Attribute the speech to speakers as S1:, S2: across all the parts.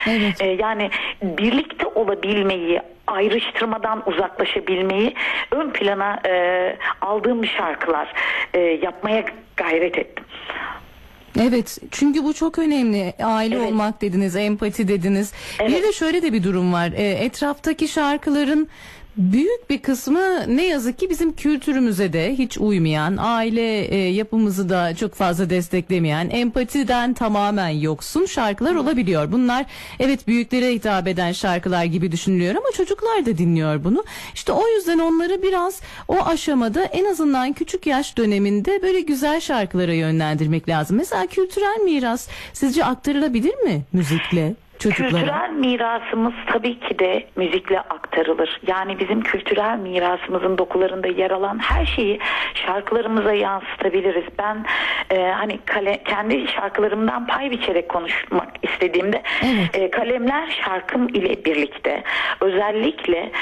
S1: Evet.
S2: Yani birlikte olabilmeyi, ayrıştırmadan uzaklaşabilmeyi ön plana aldığım şarkılar yapmaya gayret ettim.
S1: Evet, çünkü bu çok önemli. Aile
S2: Evet.
S1: olmak dediniz, empati dediniz.
S2: Evet.
S1: Bir de şöyle de bir durum var. Etraftaki şarkıların büyük bir kısmı ne yazık ki bizim kültürümüze de hiç uymayan, aile yapımızı da çok fazla desteklemeyen, empatiden tamamen yoksun şarkılar olabiliyor. Bunlar evet büyüklere hitap eden şarkılar gibi düşünülüyor ama çocuklar da dinliyor bunu. İşte o yüzden onları biraz o aşamada, en azından küçük yaş döneminde böyle güzel şarkılara yönlendirmek lazım. Mesela kültürel miras sizce aktarılabilir mi müzikle çocuklara?
S2: Kültürel mirasımız tabii ki de müzikle aktarılır. Yani bizim kültürel mirasımızın dokularında yer alan her şeyi şarkılarımıza yansıtabiliriz. Ben hani kendi şarkılarımdan pay biçerek konuşmak istediğimde kalemler şarkım ile birlikte özellikle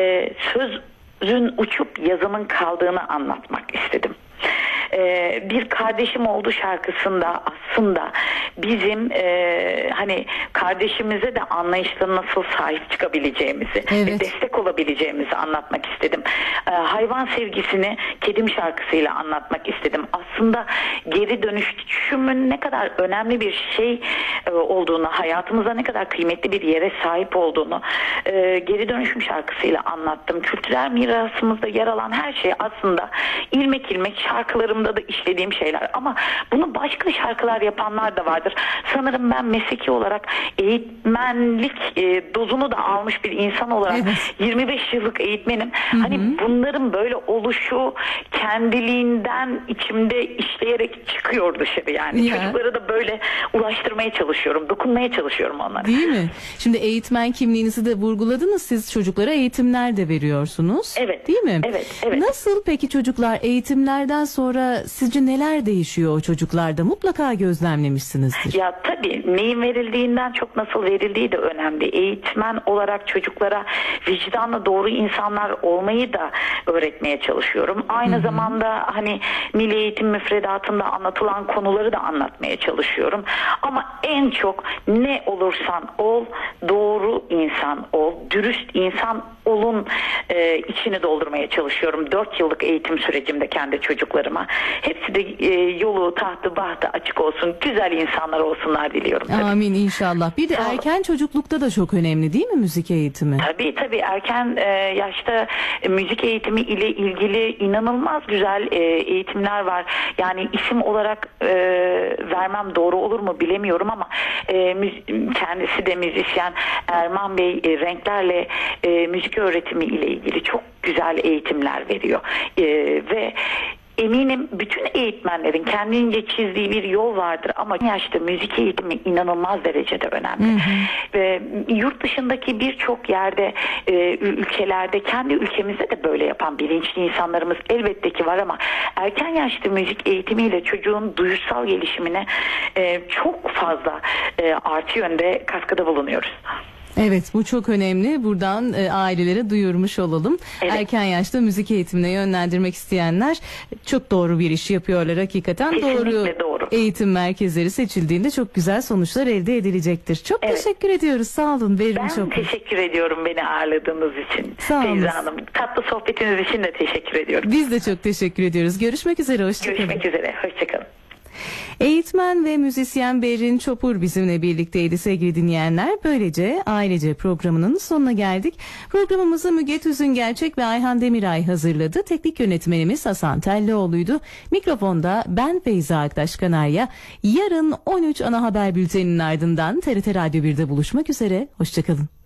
S2: sözün uçup yazımın kaldığını anlatmak istedim. Bir kardeşim oldu şarkısında aslında bizim hani kardeşimize de anlayışla nasıl sahip çıkabileceğimizi ve destek olabileceğimizi anlatmak istedim. Hayvan sevgisini kedim şarkısıyla anlatmak istedim. Aslında geri dönüşümün ne kadar önemli bir şey olduğunu, hayatımıza ne kadar kıymetli bir yere sahip olduğunu geri dönüşüm şarkısıyla anlattım. Kültürel mirasımızda yer alan her şey aslında ilmek ilmek şarkılarımda da işlediğim şeyler, ama bunu başka şarkılar yapanlar da vardır. Sanırım ben mesleki olarak eğitmenlik dozunu da almış bir insan olarak 25 yıllık eğitmenim. Hani bunların böyle oluşu kendiliğinden içimde işleyerek çıkıyor dışarı yani. Çocuklara da böyle ulaştırmaya çalışıyorum, dokunmaya çalışıyorum onlara.
S1: Değil mi? Şimdi eğitmen kimliğinizi de vurguladınız. Siz çocuklara eğitimler de veriyorsunuz.
S2: Evet.
S1: Değil mi?
S2: Evet.
S1: Nasıl peki çocuklar eğitimlerden sonra sizce neler değişiyor o çocuklarda? Mutlaka gözlemlemişsinizdir.
S2: Ya tabii neyin verildiğinden çok nasıl verildiği de önemli. Eğitmen olarak çocuklara vicdanla doğru insanlar olmayı da öğretmeye çalışıyorum. Aynı zamanda hani milli eğitim müfredatında anlatılan konuları da anlatmaya çalışıyorum. Ama en çok ne olursan ol, doğru insan ol, dürüst insan olun içini doldurmaya çalışıyorum. 4 yıllık eğitim sürecimde kendi çocuklarıma. Hepsi de yolu, tahtı, bahtı açık olsun. Güzel insanlar olsunlar diliyorum. Tabii.
S1: Amin inşallah. Bir de erken çocuklukta da çok önemli değil mi müzik eğitimi?
S2: Tabii erken yaşta müzik eğitimi ile ilgili inanılmaz güzel eğitimler var. Yani isim olarak vermem doğru olur mu bilemiyorum ama kendisi de müzisyen Erman Bey renklerle müzik öğretimi ile ilgili çok güzel eğitimler veriyor. Ve eminim bütün eğitmenlerin kendince çizdiği bir yol vardır ama yaşta müzik eğitimi inanılmaz derecede önemli. Ve yurt dışındaki birçok yerde, ülkelerde, kendi ülkemizde de böyle yapan bilinçli insanlarımız elbette ki var ama erken yaşta müzik eğitimiyle çocuğun duyusal gelişimine çok fazla artı yönde katkıda bulunuyoruz.
S1: Evet, bu çok önemli. Buradan ailelere duyurmuş olalım.
S2: Evet.
S1: Erken yaşta müzik eğitimine yönlendirmek isteyenler çok doğru bir iş yapıyorlar hakikaten.
S2: Kesinlikle doğru.
S1: Eğitim merkezleri seçildiğinde çok güzel sonuçlar elde edilecektir. Çok teşekkür ediyoruz. Sağ olun.
S2: Ben teşekkür ediyorum beni ağırladığınız için.
S1: Sağ olun.
S2: Feyza Hanım, tatlı sohbetiniz için de teşekkür ediyorum.
S1: Biz de çok teşekkür ediyoruz. Görüşmek üzere. Hoşçakalın.
S2: Görüşmek üzere. Hoşçakalın.
S1: Eğitmen ve müzisyen Berrin Çopur bizimle birlikteydi sevgili dinleyenler. Böylece Ailece programının sonuna geldik. Programımızı Müge Tüzüngerçek ve Ayhan Demiray hazırladı. Teknik yönetmenimiz Hasan Tellioğlu'ydu. Mikrofonda ben Feyza Aktaş Kanarya. Yarın 13 ana haber bülteninin ardından TRT Radyo 1'de buluşmak üzere. Hoşçakalın.